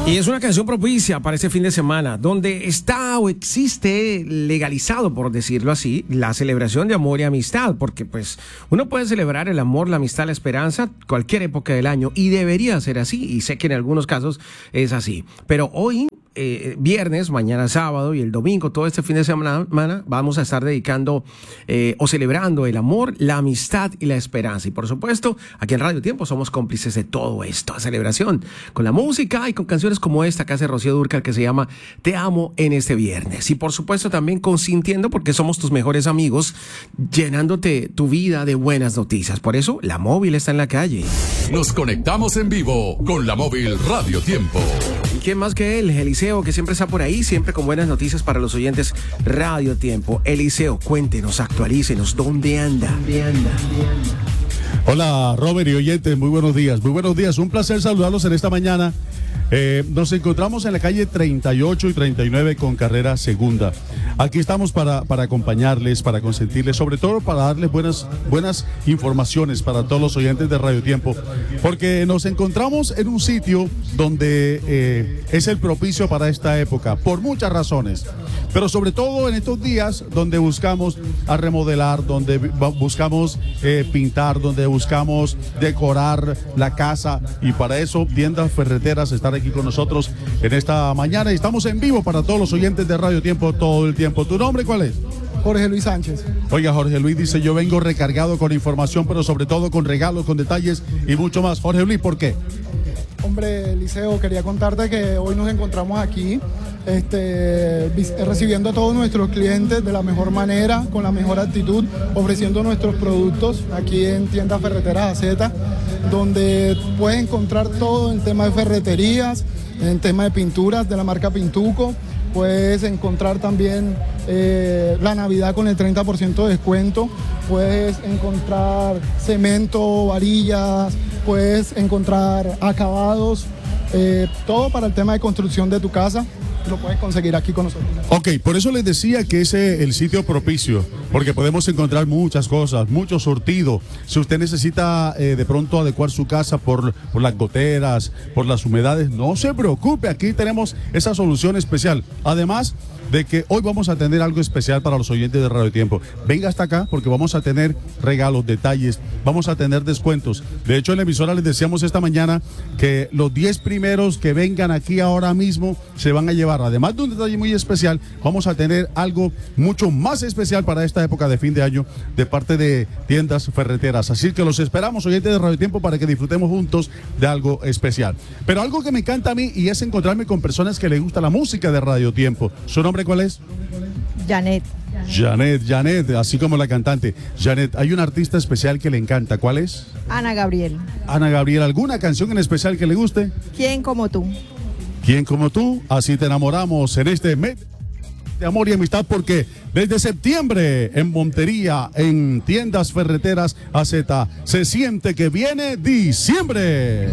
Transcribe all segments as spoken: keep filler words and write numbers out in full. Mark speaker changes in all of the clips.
Speaker 1: Y es una canción propicia para este fin de semana, donde está o existe legalizado, por decirlo así, la celebración de amor y amistad, porque pues uno puede celebrar el amor, la amistad, la esperanza, cualquier época del año, y debería ser así, y sé que en algunos casos es así. Pero hoy, eh, viernes, mañana sábado y el domingo, todo este fin de semana, vamos a estar dedicando eh, o celebrando el amor, la amistad y la esperanza. Y por supuesto, aquí en Radio Tiempo somos cómplices de todo esto, a celebración, con la música y con canciones como esta que hace Rocío Dúrcal, que se llama Te amo en este viernes. Y por supuesto también consintiendo, porque somos tus mejores amigos, llenándote tu vida de buenas noticias. Por eso, la móvil está en la calle.
Speaker 2: Nos conectamos en vivo con la móvil Radio Tiempo.
Speaker 1: ¿Y quién más que él? Eliseo, que siempre está por ahí, siempre con buenas noticias para los oyentes Radio Tiempo. Eliseo, cuéntenos, actualícenos, ¿dónde anda? ¿Dónde anda? ¿Dónde anda?
Speaker 3: Hola, Robert y oyentes, muy buenos días. Muy buenos días, un placer saludarlos en esta mañana. Eh, nos encontramos en la calle treinta y ocho y treinta y nueve con carrera segunda. Aquí estamos para, para acompañarles, para consentirles, sobre todo para darles buenas, buenas informaciones para todos los oyentes de Radio Tiempo, porque nos encontramos en un sitio donde eh, es el propicio para esta época, por muchas razones, pero sobre todo en estos días donde buscamos a remodelar, donde buscamos eh, pintar, donde buscamos decorar la casa, y para eso Tiendas Ferreteras estar aquí con nosotros en esta mañana, y estamos en vivo para todos los oyentes de Radio Tiempo todo el tiempo. ¿Tu nombre cuál es?
Speaker 4: Jorge Luis Sánchez.
Speaker 3: Oiga, Jorge Luis dice: yo vengo recargado con información, pero sobre todo con regalos, con detalles y mucho más. Jorge Luis, ¿por qué?
Speaker 4: Hombre, Eliseo, quería contarte que hoy nos encontramos aquí este, recibiendo a todos nuestros clientes de la mejor manera, con la mejor actitud, ofreciendo nuestros productos aquí en Tiendas Ferreteras A Z, donde puedes encontrar todo en tema de ferreterías, en tema de pinturas de la marca Pintuco. Puedes encontrar también eh, la Navidad con el treinta por ciento de descuento. Puedes encontrar cemento, varillas, puedes encontrar acabados, eh, todo para el tema de construcción de tu casa. Lo puedes conseguir aquí con nosotros.
Speaker 3: Ok, por eso les decía que es el sitio propicio, porque podemos encontrar muchas cosas, mucho surtido. Si usted necesita eh, de pronto adecuar su casa por, por las goteras, por las humedades, no se preocupe, aquí tenemos esa solución especial. Además de que hoy vamos a tener algo especial para los oyentes de Radio Tiempo. Venga hasta acá porque vamos a tener regalos, detalles, vamos a tener descuentos. De hecho, en la emisora les decíamos esta mañana que los diez primeros que vengan aquí ahora mismo se van a llevar, además de un detalle muy especial, vamos a tener algo mucho más especial para esta época de fin de año de parte de Tiendas Ferreteras. Así que los esperamos, oyentes de Radio Tiempo, para que disfrutemos juntos de algo especial. Pero algo que me encanta a mí y es encontrarme con personas que les gusta la música de Radio Tiempo. ¿Su nombre cuál es?
Speaker 5: Janet.
Speaker 3: Janet, Janet, así como la cantante. Janet, hay un artista especial que le encanta. ¿Cuál es?
Speaker 5: Ana Gabriel.
Speaker 3: Ana Gabriel, ¿alguna canción en especial que le guste?
Speaker 5: ¿Quién como tú?
Speaker 3: ¿Quién como tú? Así te enamoramos en este mes de amor y amistad, porque desde septiembre en Montería, en Tiendas Ferreteras A Z, se siente que viene diciembre.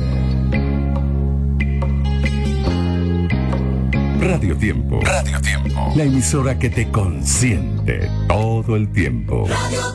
Speaker 2: Radio Tiempo. Radio Tiempo. La emisora que te consiente todo el tiempo. Radio